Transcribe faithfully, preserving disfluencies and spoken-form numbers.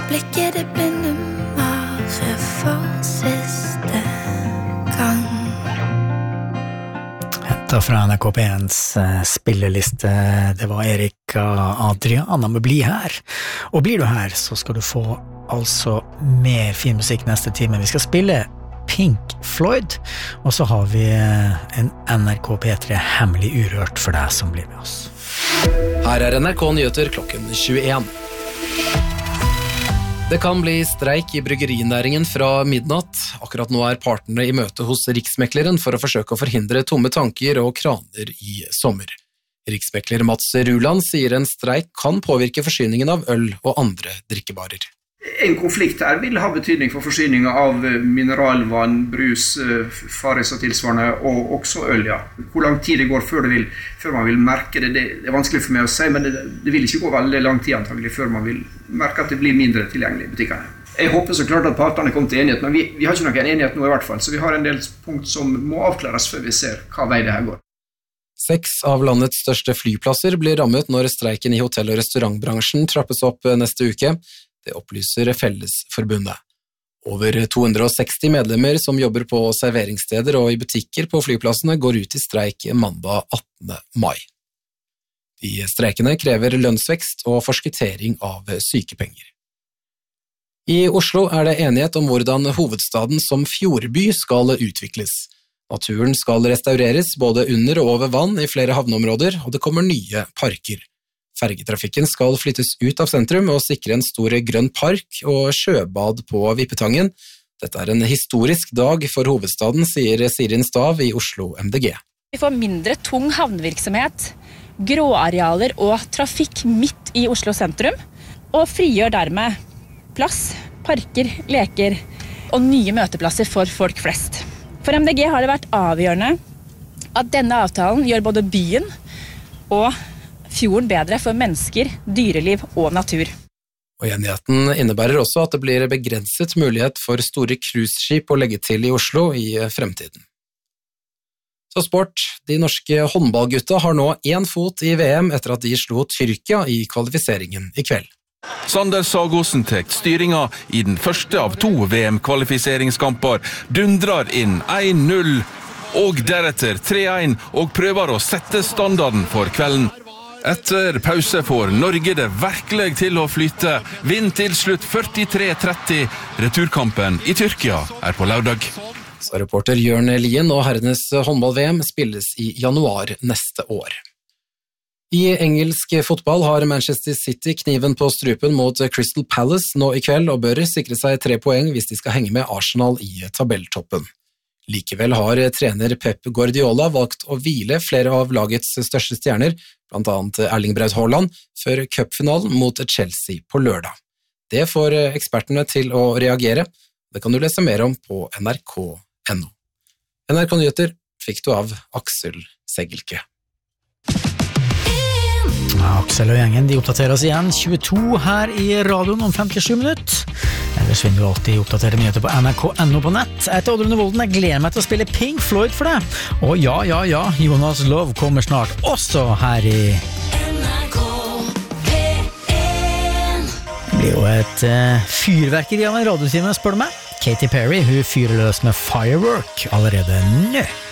blikket det blinde mare for siste gang. Hentet fra N R K P ens spilleliste, det var Erik Adriana med Bli her. Og blir du her, så skal du få altså mer filmmusikk neste time. Vi skal spille Pink Floyd, og så har vi en N R K P tre hemmelig urørt for deg som blir med oss. Her er N R K Nyheter klokken tjueen. Det kan bli streik i bryggerinæringen fra midnatt. Akkurat nå er partene i møte hos Riksmekleren for å forsøke å forhindre tomme tanker og kraner i sommer. Riksmekler Mats Ruland sier en streik kan påvirke forsyningen av øl og andre drikkevarer. En konflikt her vil ha betydning for forsyningen av mineralvann, brus, faris og tilsvarende, og også øl, ja. Hvor lang tid det går før, det vil, før man vil merke det, det er vanskelig for meg å si, men det, det vil ikke gå veldig lang tid antagelig før man vil merke at det blir mindre tilgjengelig i butikkene. Jeg håper så klart at partene kommer til enighet, men vi, vi har ikke noen enighet nå i hvert fall, så vi har en del punkt som må avklares før vi ser hva vei det her går. Seks av landets største flyplasser blir rammet når streiken i hotell- og restaurantbransjen trappes opp neste uke. Det opplyser Fellesforbundet. Over to hundre og seksti medlemmer som jobber på serveringssteder og i butikker på flyplassene går ut i streik mandag attende mai. De streikene krever lønnsvekst og forskuttering av sykepenger. I Oslo er det enighet om hvordan hovedstaden som fjordby skal utvikles. Naturen skal restaureres både under og over vann i flere havneområder, og det kommer nye parker. Fergetrafikken skal flyttes ut av sentrum og sikre en stor grønn park og sjøbad på Vippetangen. Dette er en historisk dag for hovedstaden, sier Sirin Stav i Oslo M D G. Vi får mindre tung havnevirksomhet, gråarealer og trafikk midt i Oslo sentrum, og frigjør dermed plass, parker, leker og nye møteplasser for folk flest. For M D G har det vært avgjørende at denne avtalen gjør både byen og fjorden bedre for mennesker, dyreliv og natur. Og enigheten innebærer også at det blir begrenset mulighet for store cruiseskip å legge til i Oslo i fremtiden. Så sport, de norske håndballgutta har nå en fot i V M etter at de slo Tyrkia i kvalifiseringen i kveld. Sander Sagosen tek styringa i den første av to V M-kvalifiseringskamper, dundrar inn en null, og deretter tre en, og prøver å sette standarden for kvelden. Etter pause får Norge det virkelig til å flyte. Vinn til slutt førtitre tretti. Returkampen i Tyrkia er på lørdag. Så reporter Jørn Lien, og herrenes håndball-V M spilles i januar neste år. I engelsk fotball har Manchester City kniven på strupen mot Crystal Palace nå i kveld, og bør sikre seg tre poeng hvis de skal henge med Arsenal i tabelltoppen. Likevel har trener Pep Guardiola valgt å hvile flere av lagets største stjerner, blant annet Erling Braut Haaland, før cupfinalen mot Chelsea på lørdag. Det får ekspertene til å reagere. Det kan du lese mer om på N R K punktum N O. N R K Nyheter fikk du av Aksel Segelke. Aksel og gjengen, de oppdaterer oss igjen tjueto her i radioen om femtisju minutter. Ellers vil du alltid oppdatere nyheter på N R K punktum N O på nett. Jeg heter Oddrun Volden, jeg gleder meg til å spille Pink Floyd for deg. Og ja, ja, ja, Jonas Love kommer snart også her i N R K P en. Det blir jo et uh, fyrverkeri av en radiotime, spør du meg. Katy Perry, hun fyrer løs med Firework allerede nå.